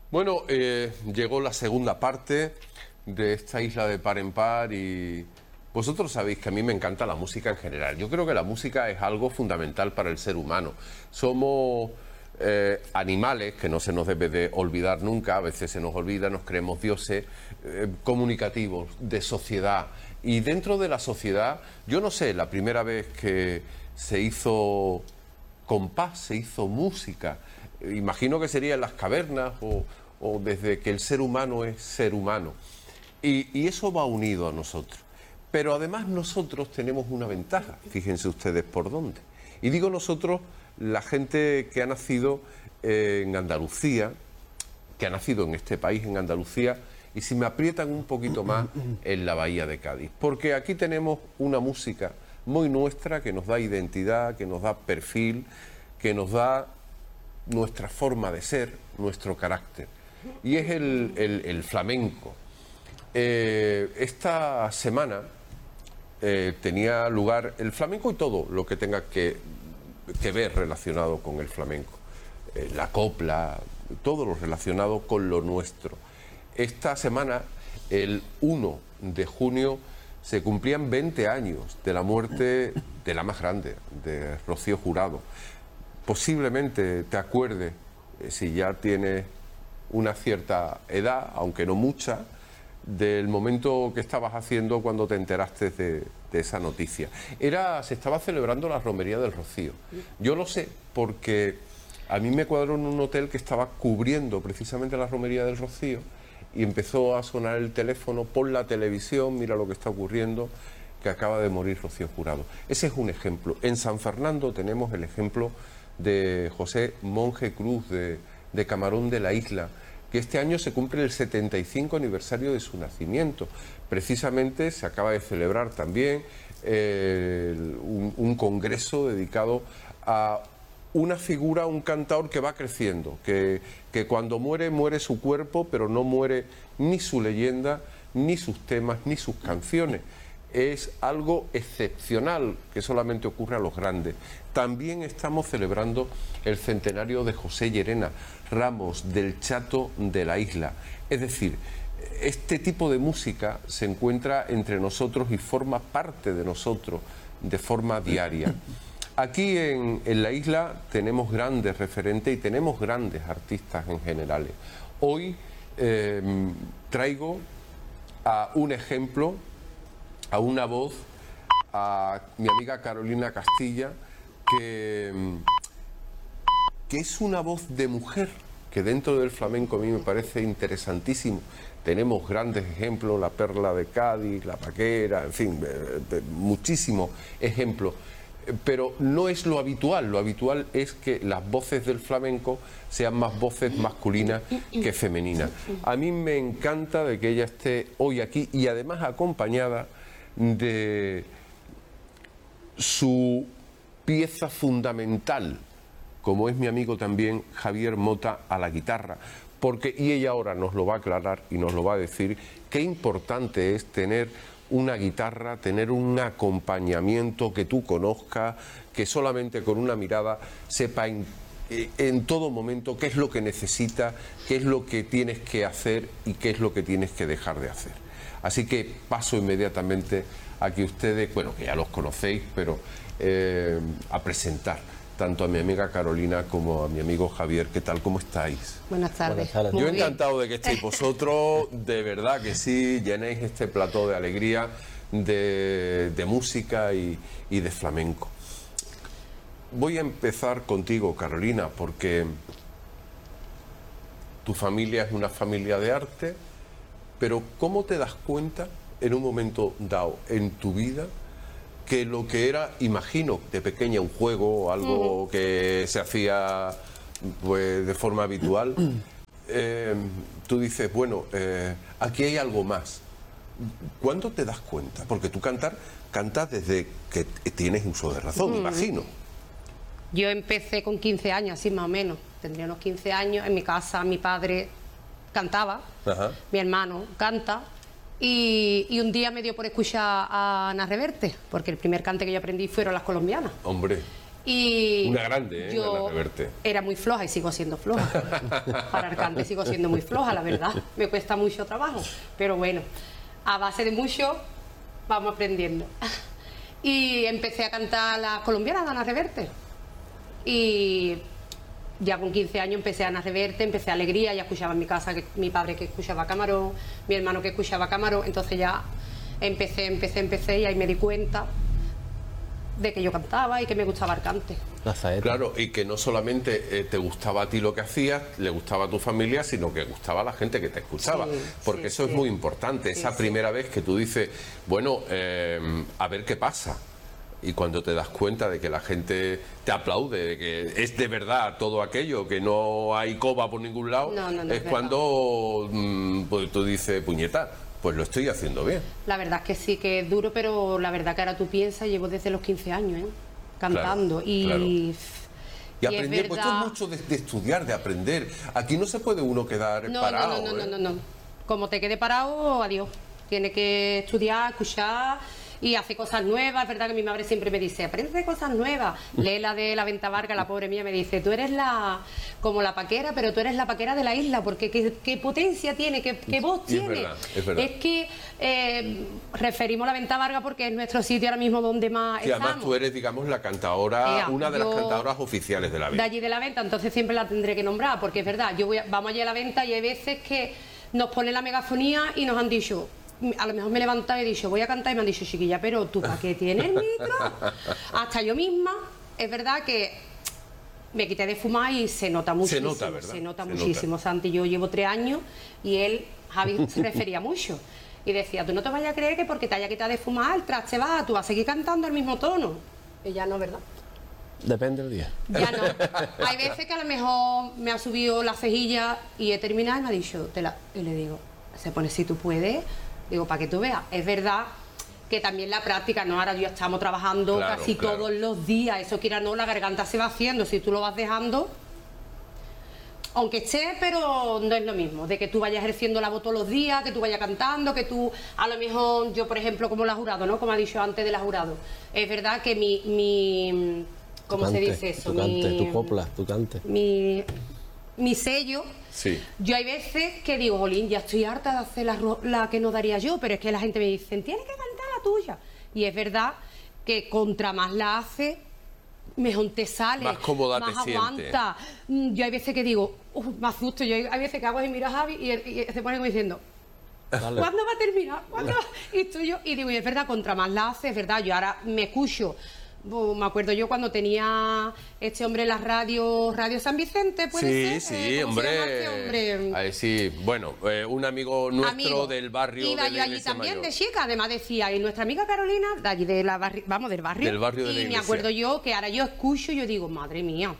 Bueno, llegó la segunda parte de esta isla de par en par y vosotros sabéis que a mí me encanta la música en general. Yo creo que la música es algo fundamental para el ser humano. Somos animales, que no se nos debe de olvidar nunca, a veces se nos olvida, nos creemos dioses, comunicativos, de sociedad. Y dentro de la sociedad, yo no sé, la primera vez que se hizo compás, se hizo música, imagino que sería en las cavernas o desde que el ser humano es ser humano. Y eso va unido a nosotros. Pero además nosotros tenemos una ventaja, fíjense ustedes por dónde. Y digo nosotros, la gente que ha nacido en Andalucía, que ha nacido en este país, en Andalucía, y si me aprietan un poquito más, en la Bahía de Cádiz. Porque aquí tenemos una música muy nuestra que nos da identidad, que nos da perfil, que nos da nuestra forma de ser, nuestro carácter. Y es el flamenco. Esta semana tenía lugar el flamenco y todo lo que tenga que ver relacionado con el flamenco. La copla, todo lo relacionado con lo nuestro. Esta semana, el 1 de junio, se cumplían 20 años de la muerte de la más grande, de Rocío Jurado. Posiblemente te acuerdes, si ya tienes una cierta edad, aunque no mucha, del momento que estabas haciendo cuando te enteraste de esa noticia. Se estaba celebrando la romería del Rocío. Yo lo sé porque a mí me cuadró en un hotel que estaba cubriendo precisamente la romería del Rocío y empezó a sonar el teléfono por la televisión, mira lo que está ocurriendo, que acaba de morir Rocío Jurado. Ese es un ejemplo. En San Fernando tenemos el ejemplo de José Monje Cruz, de Camarón de la Isla, que este año se cumple el 75 aniversario de su nacimiento. Precisamente se acaba de celebrar también un congreso dedicado a una figura, un cantaor que va creciendo, que cuando muere, muere su cuerpo, pero no muere ni su leyenda, ni sus temas, ni sus canciones. Es algo excepcional que solamente ocurre a los grandes. También estamos celebrando el centenario de José Llerena Ramos, del Chato de la Isla. Es decir, este tipo de música se encuentra entre nosotros y forma parte de nosotros de forma diaria. Aquí en la isla tenemos grandes referentes y tenemos grandes artistas en general. Hoy traigo a un ejemplo, a una voz, a mi amiga Carolina Castilla, que es una voz de mujer, que dentro del flamenco a mí me parece interesantísimo. Tenemos grandes ejemplos, la Perla de Cádiz, la Paquera, en fin, muchísimos ejemplos. Pero no es lo habitual es que las voces del flamenco sean más voces masculinas que femeninas. A mí me encanta de que ella esté hoy aquí y además acompañada de su pieza fundamental, como es mi amigo también Javier Mota a la guitarra, y ella ahora nos lo va a aclarar y nos lo va a decir, qué importante es tener una guitarra, tener un acompañamiento que tú conozcas, que solamente con una mirada sepa en todo momento qué es lo que necesita, qué es lo que tienes que hacer y qué es lo que tienes que dejar de hacer. Así que paso inmediatamente a que ustedes, bueno, que ya los conocéis, pero a presentar tanto a mi amiga Carolina como a mi amigo Javier. ¿Qué tal? ¿Cómo estáis? Buenas tardes. Yo encantado de que estéis vosotros, de verdad que sí, llenéis este plató de alegría, de música y de flamenco. Voy a empezar contigo, Carolina, porque tu familia es una familia de arte, pero ¿cómo te das cuenta en un momento dado en tu vida que lo que era, imagino, de pequeña un juego o algo que se hacía pues de forma habitual, tú dices, bueno, aquí hay algo más? ¿Cuándo te das cuenta? Porque tú cantas desde que tienes uso de razón, imagino. Yo empecé con 15 años, así más o menos. Tendría unos 15 años. En mi casa mi padre cantaba, mi hermano canta. Y un día me dio por escuchar a Ana Reverte, porque el primer cante que yo aprendí fueron las colombianas. Hombre. Y una grande, yo la Reverte. Era muy floja y sigo siendo floja. Para el cante sigo siendo muy floja, la verdad. Me cuesta mucho trabajo. Pero bueno, a base de mucho vamos aprendiendo. Y empecé a cantar las colombianas de Ana Reverte. Y ya con 15 años empecé a Ana Reverte, empecé a Alegría, ya escuchaba en mi casa mi padre que escuchaba Camarón, mi hermano que escuchaba Camarón, entonces ya empecé y ahí me di cuenta de que yo cantaba y que me gustaba el cante. Claro, y que no solamente te gustaba a ti lo que hacías, le gustaba a tu familia, sino que gustaba a la gente que te escuchaba, porque eso es muy importante, esa primera vez que tú dices, bueno, a ver qué pasa. Y cuando te das cuenta de que la gente te aplaude, de que es de verdad todo aquello, que no hay coba por ningún lado, es cuando pues tú dices, puñeta, pues lo estoy haciendo bien. La verdad es que sí, que es duro, pero la verdad que ahora tú piensas, llevo desde los 15 años, cantando. Claro, y claro. Y aprender, pues esto es mucho de estudiar, de aprender. Aquí no se puede uno quedar parado. No. Como te quede parado, adiós. Tienes que estudiar, escuchar y hacer cosas nuevas. Es verdad que mi madre siempre me dice, aprende cosas nuevas. Lee la de la Venta Varga, la pobre mía, me dice, tú eres como la paquera, pero tú eres la paquera de la isla, porque qué potencia tiene, qué voz tiene. Es verdad. Es que referimos a la Venta Varga porque es nuestro sitio ahora mismo donde más y estamos. Además tú eres, digamos, la cantadora, una de las cantadoras oficiales de la Venta. De allí de la Venta, entonces siempre la tendré que nombrar, porque es verdad, vamos allí a la Venta y hay veces que nos ponen la megafonía y nos han dicho, a lo mejor me he levantado y he dicho, voy a cantar, y me han dicho, chiquilla, pero tú, ¿para qué tienes el micro? Hasta yo misma, es verdad que me quité de fumar y se nota muchísimo. Se nota, ¿verdad? Se nota muchísimo. Santi, yo llevo 3 años y él, Javi, se refería mucho. Y decía, tú no te vayas a creer que porque te haya quitado de fumar, el traste va, tú vas a seguir cantando el mismo tono. Y ya no, ¿verdad? Depende del día. Ya no. Hay veces que a lo mejor me ha subido la cejilla y he terminado y me ha dicho, y le digo, se pone si tú puedes. Digo, para que tú veas, es verdad que también la práctica, ¿no? Ahora ya estamos trabajando casi todos los días, eso quiera no, la garganta se va haciendo, si tú lo vas dejando, aunque esté, pero no es lo mismo, de que tú vayas ejerciendo la voz todos los días, que tú vayas cantando, que tú, a lo mejor, yo por ejemplo, como la jurado, ¿no? Como ha dicho antes de la jurado, es verdad que ¿cómo se dice eso? Tu copla, tu cante. Mi sello, yo hay veces que digo, jolín, ya estoy harta de hacer la que no daría yo, pero es que la gente me dice, tienes que cantar la tuya. Y es verdad que contra más la hace, mejor te sale, más cómoda más te aguanta. Yo hay veces que digo, me asusto, yo hay veces que hago y miro a Javi y se pone como diciendo, ¿cuándo va a terminar? Y estoy yo, y digo, y es verdad, contra más la hace, es verdad, yo ahora me escucho. Me acuerdo yo cuando tenía este hombre en la Radio San Vicente, ¿puede ser? Sí, hombre. Ahí sí, bueno, un amigo nuestro del barrio. Iba yo allí también de chica, además decía, y nuestra amiga Carolina, de allí del barrio. Del barrio de la iglesia. Y me acuerdo yo que ahora yo escucho y yo digo, madre mía,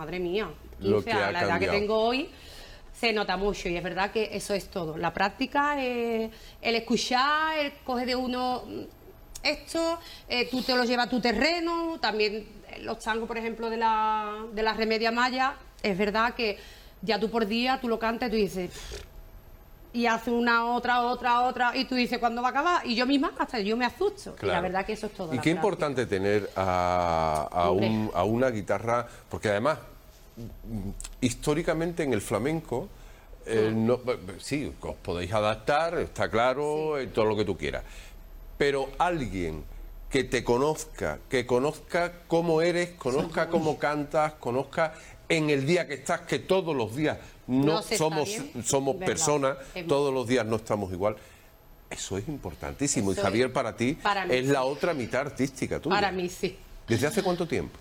15 a la edad que tengo hoy, se nota mucho y es verdad que eso es todo. La práctica, el escuchar, el coger de uno... Esto, tú te lo llevas a tu terreno, también los tangos, por ejemplo, de la Remedia Maya, es verdad que ya tú por día, tú lo cantas y tú dices, y hace una, otra, y tú dices, ¿cuándo va a acabar? Y yo misma, hasta yo me asusto, y la verdad que eso es todo. Y qué importante tener a una guitarra, porque además, históricamente en el flamenco, sí, os podéis adaptar, está claro, todo lo que tú quieras. Pero alguien que te conozca, que conozca cómo eres, conozca cómo cantas, conozca en el día que estás, que todos los días no somos personas, todos los días no estamos igual. Eso es importantísimo. Y Javier, para ti es la otra mitad artística tuya. Para mí sí. ¿Desde hace cuánto tiempo?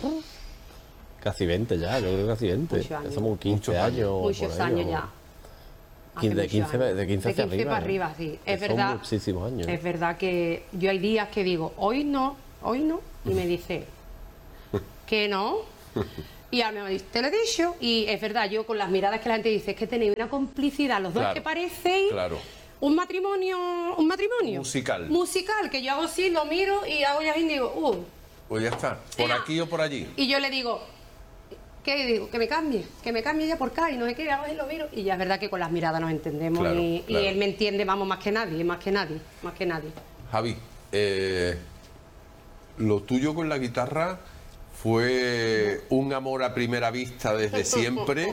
Casi 20 ya, yo creo que casi 20. Somos 15 años. Muchos años ya. De 15 hacia arriba. Para arriba, sí. Es verdad. Muchísimos años. Es verdad que yo hay días que digo, hoy no, y me dice, que no. Y a mí me dice, te lo he dicho. Y es verdad, yo con las miradas que la gente dice, es que tenéis una complicidad, los dos que parecéis un matrimonio. Musical, que yo hago así, lo miro y hago ya y digo, pues ya está, por aquí o por allí. Y yo le digo, ¿qué digo? Que me cambie ya por acá y no sé qué, hago y lo miro. Y ya es verdad que con las miradas nos entendemos y él me entiende, vamos, más que nadie. Javi, lo tuyo con la guitarra ¿Fue un amor a primera vista desde siempre?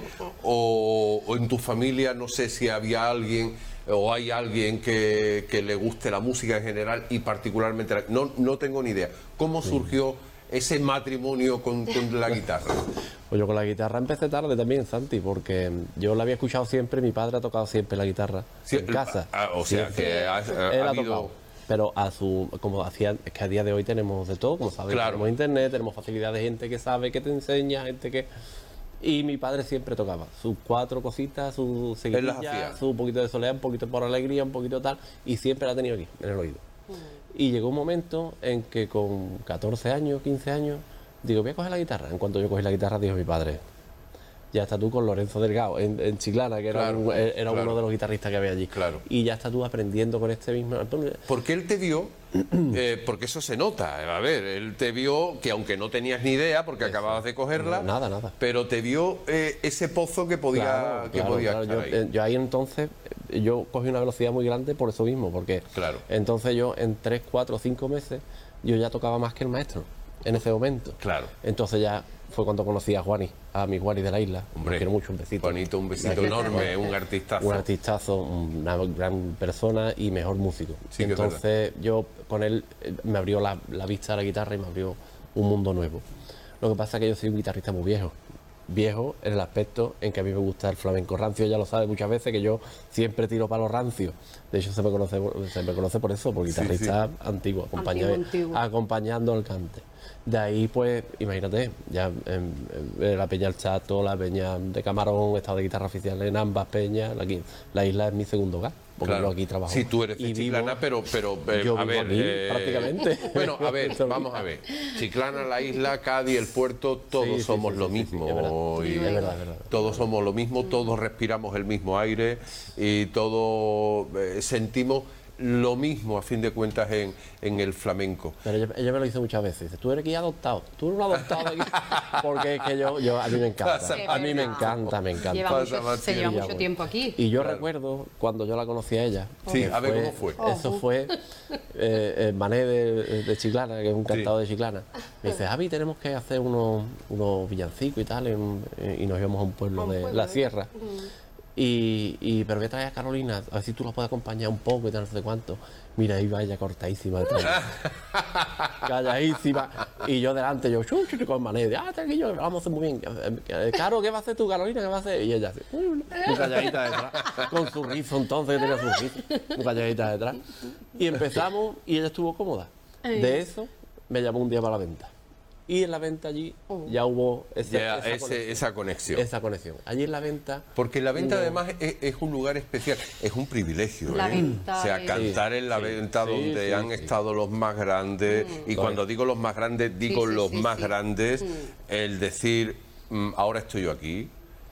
¿O en tu familia no sé si había alguien o hay alguien que le guste la música en general y particularmente no tengo ni idea. ¿Cómo surgió ese matrimonio con la guitarra? Pues yo con la guitarra empecé tarde también, Santi, porque yo la había escuchado siempre, mi padre ha tocado siempre la guitarra en casa. O sea, que ha habido... tocado. Pero como hacía, es que a día de hoy tenemos de todo, como sabes, claro. Tenemos internet, tenemos facilidad de gente que sabe, que te enseña, gente que... Y mi padre siempre tocaba sus 4 cositas, su seguidilla, su poquito de soledad, un poquito por alegría, un poquito tal, y siempre la ha tenido aquí, en el oído. Y llegó un momento en que con 14 años, 15 años, digo, voy a coger la guitarra. En cuanto yo cogí la guitarra, dijo mi padre, ya está tú con Lorenzo Delgado en Chiclana, que era uno de los guitarristas que había allí. Claro. Y ya está tú aprendiendo con este mismo... Porque él te vio, porque eso se nota, a ver, él te vio que aunque no tenías ni idea, porque acababas de cogerla, nada. Pero te vio ese pozo que podía, estar ahí. Yo ahí entonces, yo cogí una velocidad muy grande por eso mismo, porque entonces yo en 3, 4, 5 meses, yo ya tocaba más que el maestro, en ese momento. Claro. Entonces ya fue cuando conocí a Juani, a mi Juani de la isla. Hombre, quiero mucho, un besito. Juanito, un besito enorme, un artistazo. Un artistazo, una gran persona y mejor músico. Sí, entonces yo con él me abrió la vista a la guitarra y me abrió un mundo nuevo. Lo que pasa es que yo soy un guitarrista muy viejo. Viejo en el aspecto en que a mí me gusta el flamenco rancio, ya lo sabe muchas veces que yo siempre tiro para los rancios. De hecho se me conoce por eso, por guitarrista antiguo, acompañando el cante. De ahí pues, imagínate, ya la Peña El Chato, la Peña de Camarón, he estado de guitarra oficial en ambas peñas, la isla es mi segundo hogar, porque yo aquí trabajo. Sí, tú eres de Chiclana, pero yo a ver, aquí, prácticamente. Bueno, a ver, vamos a ver. Chiclana, la isla, Cádiz, el puerto, todos somos lo mismo. Es verdad. Todos somos lo mismo, todos respiramos el mismo aire y todos sentimos lo mismo a fin de cuentas en el flamenco. Pero ella me lo dice muchas veces, dice, tú eres aquí adoptado, tú eres un adoptado de aquí, porque es que yo a mí me encanta, me encanta. Se lleva mucho tiempo aquí. Y yo recuerdo cuando yo la conocí a ella. Sí, a ver cómo fue. Eso fue Mané de Chiclana, que es un cantado de Chiclana. Me dice, Javi, tenemos que hacer unos villancicos y tal, y nos íbamos a un pueblo de la sierra. Pero voy a traer a Carolina, a ver si tú la puedes acompañar un poco y tal, no sé cuánto. Mira, ahí va ella cortadísima detrás. Calladísima. Y yo delante, yo, con Mané, tranquilo, vamos a hacer muy bien. Caro, ¿qué va a hacer tú, Carolina? ¿Qué va a hacer? Y ella así, muy calladita detrás, con su rizo entonces, tenía su rizo, muy calladita detrás. Y empezamos y ella estuvo cómoda. De eso me llamó un día para la venta. Y en la venta allí ya hubo esa conexión. Esa conexión. Allí en la venta... Porque la venta además es un lugar especial, es un privilegio. La venta o sea, cantar en la venta donde han estado los más grandes, y cuando digo los más grandes, digo los más grandes, el decir, ahora estoy yo aquí...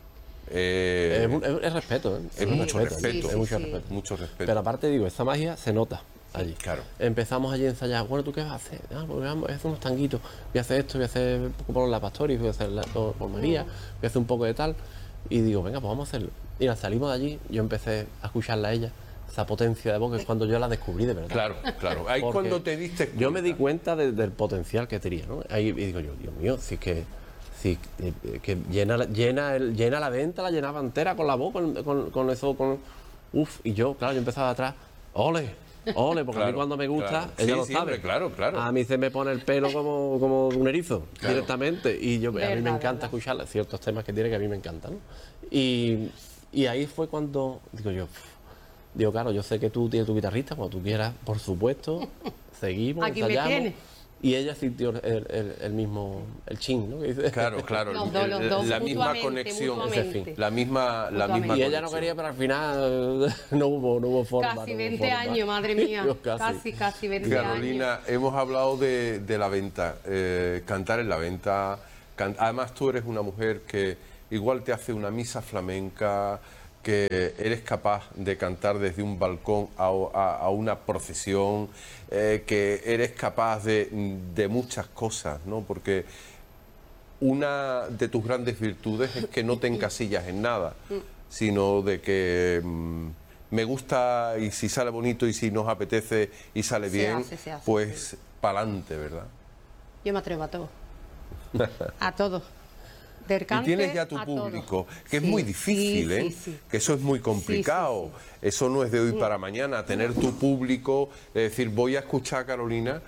es respeto, ¿eh? Es mucho respeto. Es mucho respeto. Pero aparte digo, esa magia se nota allí. Claro. Empezamos allí a ensayar. Bueno, ¿tú qué vas a hacer? Pues voy a hacer unos tanguitos. Voy a hacer esto, voy a hacer un poco por la Pastori, voy a hacer por María, voy a hacer un poco de tal. Y digo, venga, pues vamos a hacerlo. Y nos salimos de allí, yo empecé a escucharla a ella, esa potencia de voz, que es cuando yo la descubrí de verdad. Claro. Ahí cuando te diste cuenta. Yo me di cuenta del potencial que tenía, ¿no? Ahí y digo yo, Dios mío, si es que llena la venta, la llenaba entera con la voz, con eso, y yo empezaba atrás, ole, porque a mí cuando me gusta, ella lo sabe. Hombre, claro. A mí se me pone el pelo como un erizo, directamente, y a mí me encanta escucharla, ciertos temas que tiene que a mí me encantan, ¿no? Y ahí fue cuando, digo, claro, yo sé que tú tienes tu guitarrista, cuando tú quieras, por supuesto, seguimos, aquí ensayamos. me tienes. Y ella sintió el mismo, el chin, ¿no? Claro. Los dos, la misma conexión, la misma Y ella no quería, pero al final no hubo forma. Casi 20 años, madre mía. Casi 20 años. Carolina, hemos hablado de la venta, cantar en la venta. Además, tú eres una mujer que igual te hace una misa flamenca, que eres capaz de cantar desde un balcón a una procesión, que eres capaz de muchas cosas, ¿no? Porque una de tus grandes virtudes es que no te encasillas en nada, sino de que me gusta y si sale bonito y si nos apetece y sale bien, se hace, pues pa'lante, ¿verdad? Yo me atrevo a todo. A todos. Del Y cante tienes ya tu a público, todo. que es Sí, muy difícil, sí, ¿eh? sí, sí. Que eso es muy complicado. Sí, Eso no es de hoy para mañana. Tener tu público, es decir, voy a escuchar a Carolina.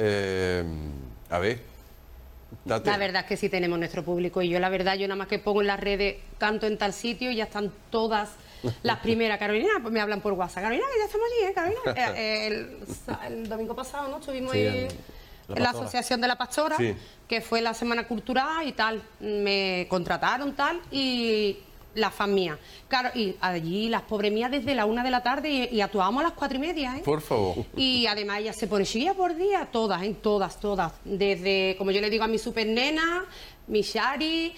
A ver, date. La verdad es que sí tenemos nuestro público y yo la verdad, yo nada más que pongo en las redes, canto en tal sitio y ya están todas las primeras. Carolina, pues me hablan por WhatsApp. Carolina, que ya estamos allí, Carolina. El domingo pasado, ¿no? Estuvimos Sí, en la Pastora. Asociación de la Pastora, Sí. que fue la Semana Cultural y tal. Me contrataron tal y la fan mía. Claro, y allí las pobres mías desde la 1 de la tarde y actuábamos a las 4:30, ¿eh? Por favor. Y además ella se pone chiquilla por día, todas, todas. Desde, como yo le digo a mi super nena, mi Shari,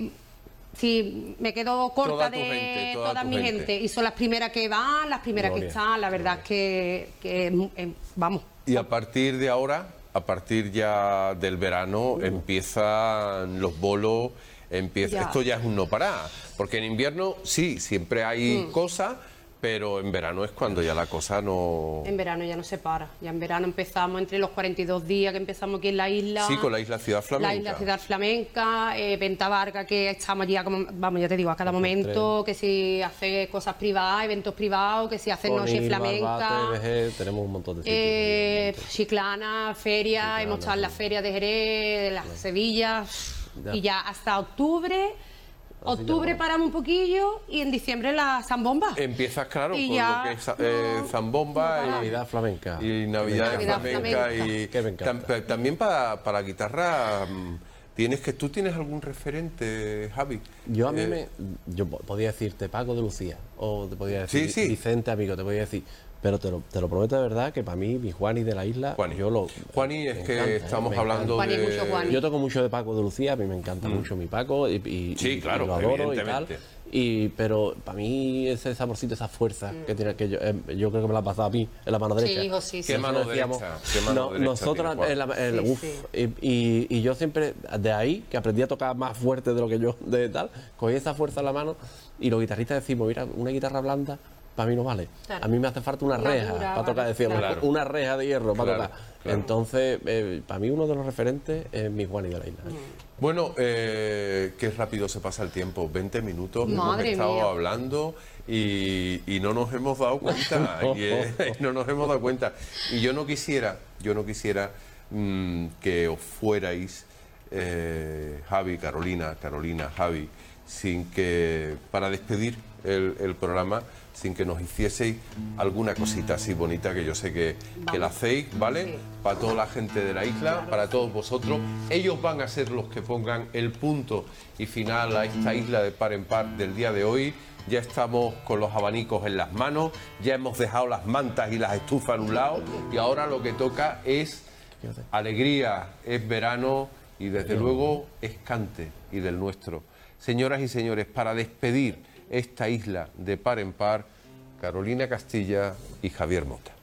si me quedo corta Toda tu de gente, toda toda tu mi gente. gente. Y son las primeras que van, las primeras Gloria, que están. La verdad es que vamos. Y a partir de ahora, a partir ya del verano, empiezan los bolos, Ya. esto ya es un no parar. Porque en invierno sí, siempre hay cosas, pero en verano es cuando ya la cosa no... En verano ya no se para. Ya en verano empezamos entre los 42 días que empezamos aquí en la isla. Sí, con la isla Ciudad Flamenca. La isla Ciudad Flamenca, Venta Varga, que estamos ya, como, vamos, ya te digo, a cada momento, que si hace cosas privadas, eventos privados, que si hace noche Conil, flamenca. Barbate, VG, tenemos un montón de sitios. Chiclana, feria, Chiclana, hemos estado en la sí. feria de Jerez, de las Sevilla, Ya. y ya hasta octubre. Octubre ya paramos un poquillo y en diciembre la zambomba. Empiezas, claro, Y con ya lo que es no- Zambomba Navidad flamenca. y Navidad Navidad flamenca. flamenca. Y Que me encanta. también para la guitarra, ¿tú tienes algún referente, Javi? Yo a mí yo podía decirte Paco de Lucía, o te podía decir Sí, sí. Vicente Amigo, te podía decir, pero te lo prometo de verdad que para mí, mi Juani de la isla, Juani. Juani es que estamos hablando Juani, de... mucho Juani. Yo toco mucho de Paco de Lucía, a mí me encanta mucho mi Paco y Sí, claro, y lo adoro y tal. evidentemente. Pero para mí ese saborcito, esa fuerza que tiene, que yo creo que me la ha pasado a mí en la mano Sí, derecha. hijo, sí, sí. ¿Qué mano Decíamos, derecha? ¿Qué mano derecha nosotras, tiene Juan? Sí, uf, sí. y yo siempre, de ahí, que aprendí a tocar más fuerte de lo que yo, de tal, cogí esa fuerza en la mano y los guitarristas decimos, mira, una guitarra blanda para mí no vale. Claro. A mí me hace falta una Una reja dura, para tocar, decíamos, claro. una reja de hierro para Claro, tocar. claro. Entonces, para mí uno de los referentes es mi Juani de la isla. Bueno, qué rápido se pasa el tiempo, 20 minutos, Madre hemos estado mía. hablando y no nos hemos dado cuenta, no nos hemos dado cuenta. Y yo no quisiera que os fuerais, Javi, Carolina, Javi, sin que, para despedir el programa, sin que nos hicieseis alguna cosita así bonita, que yo sé que la hacéis, ¿vale? Sí. Para toda la gente de la isla, para todos vosotros. Ellos van a ser los que pongan el punto y final a esta isla de par en par del día de hoy. Ya estamos con los abanicos en las manos, ya hemos dejado las mantas y las estufas a un lado y ahora lo que toca es alegría, es verano y desde luego es cante y del nuestro. Señoras y señores, para despedir esta isla de par en par, Carolina Castilla y Javier Mota.